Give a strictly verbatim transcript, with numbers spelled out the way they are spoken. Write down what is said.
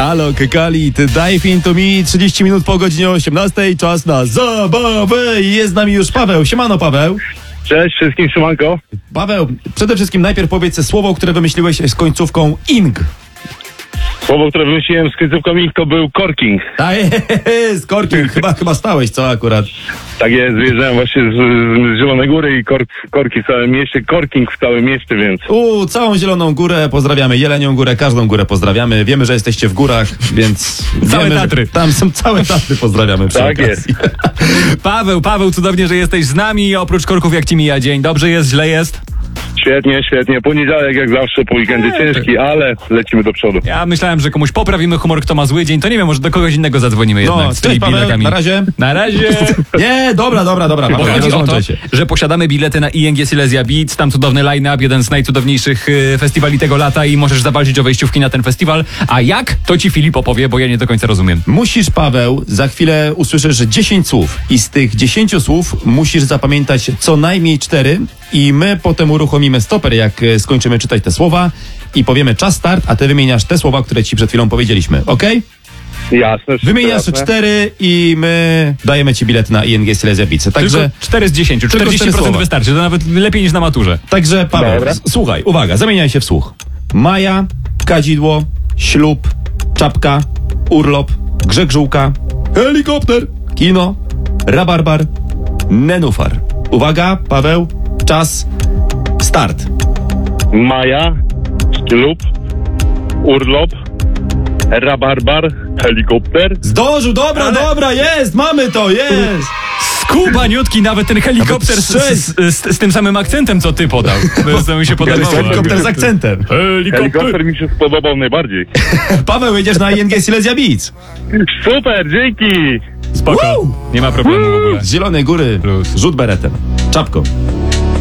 Halo, Kekali, ty dive into me, trzydzieści minut po godzinie osiemnastej, czas na zabawę i jest z nami już Paweł. Siemano, Paweł. Cześć wszystkim, siemanko. Paweł, przede wszystkim najpierw powiedz słowo, które wymyśliłeś z końcówką ing. Słowo, które wymyśliłem z końcówką ing, to był korking. A jest, korking, chyba, chyba stałeś, co akurat? Tak jest, wyjeżdżałem właśnie z, z Zielonej Góry i kork, korki w całym mieście, korking w całym mieście, więc... U, całą Zieloną Górę pozdrawiamy, Jelenią Górę, każdą górę pozdrawiamy. Wiemy, że jesteście w górach, więc... Całe wiemy, Tatry. Tam są całe Tatry, pozdrawiamy przy Tak okazji. Paweł, Paweł, cudownie, że jesteś z nami. Oprócz korków, jak ci mija dzień? Dobrze jest, źle jest? Świetnie, świetnie. Poniedziałek jak zawsze, po weekendzie ciężki, ale lecimy do przodu. Ja myślałem, że komuś poprawimy humor, kto ma zły dzień. To nie wiem, może do kogoś innego zadzwonimy jednak No, z tymi cześć Paweł, biletami. na razie. Na razie. Nie, dobra, dobra, dobra, Bo Paweł, chodzi o to, rozłączę się. że posiadamy bilety na I N G Silesia Beats, tam cudowny line-up, jeden z najcudowniejszych y, festiwali tego lata i możesz zawalczyć o wejściówki na ten festiwal. A jak? To ci Filip opowie, bo ja nie do końca rozumiem. Musisz, Paweł, za chwilę usłyszysz dziesięć słów i z tych dziesięciu słów musisz zapamiętać co najmniej cztery i my potem uruchomimy stoper, jak e, skończymy czytać te słowa i powiemy czas start, a ty wymieniasz te słowa, które ci przed chwilą powiedzieliśmy, okej? Jasne. Wymieniasz jasne. cztery i my dajemy ci bilet na I N G Silesia Beats. Także, Tylko cztery z dziesięciu, tylko czterdzieści cztery procent słowa. wystarczy, to nawet lepiej niż na maturze. także Paweł, Dobra. s- słuchaj, uwaga, zamieniaj się w słuch. Maja, kadzidło, ślub, czapka, urlop, grzegżółka, helikopter, kino, rabarbar, nenufar. Uwaga, Paweł, czas, start. Maja, ślub, urlop, rabarbar, helikopter. Zdążył, dobra, Ale- dobra, jest, mamy to, jest. Skubaniutki, nawet ten helikopter Nawet z, z, z, z tym samym akcentem, co ty podał. To, to mi się podobało. Helikopter z akcentem. Helikopter mi się spodobał najbardziej. Paweł, jedziesz na I N G Silesia Beats. Super, dzięki! Spoko, Woo! nie ma problemu w ogóle. Z Zielonej Góry, Plus. rzut beretem, czapką.